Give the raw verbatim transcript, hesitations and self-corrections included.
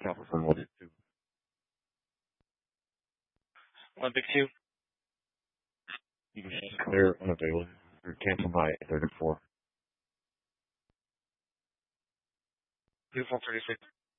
Cancel from what it two. One big two. You can clear unavailable. Or cancel by thirty-four. Beautiful thirty-six.